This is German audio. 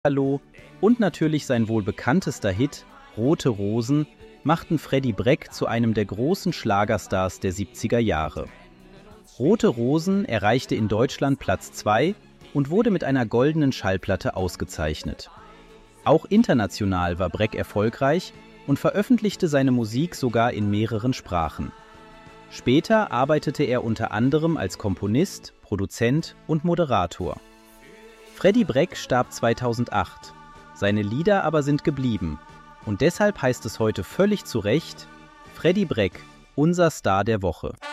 Hallo und natürlich sein wohl bekanntester Hit »Rote Rosen« machten Freddie Breck zu einem der großen Schlagerstars der 70er Jahre. »Rote Rosen« erreichte in Deutschland Platz 2 und wurde mit einer goldenen Schallplatte ausgezeichnet. Auch international war Breck erfolgreich und veröffentlichte seine Musik sogar in mehreren Sprachen. Später arbeitete er unter anderem als Komponist, Produzent und Moderator. Freddie Breck starb 2008, seine Lieder aber sind geblieben und deshalb heißt es heute völlig zu Recht: Freddie Breck, unser Star der Woche.